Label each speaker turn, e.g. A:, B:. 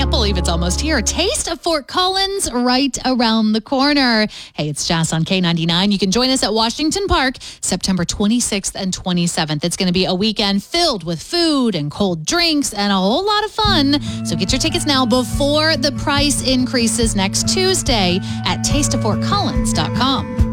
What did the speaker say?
A: Can't believe it's almost here. Taste of Fort Collins right around the corner. Hey, it's Jess on K99. You can join us at Washington Park September 26th and 27th. It's going to be a weekend filled with food and cold drinks and a whole lot of fun. So get your tickets now before the price increases next Tuesday at tasteoffortcollins.com.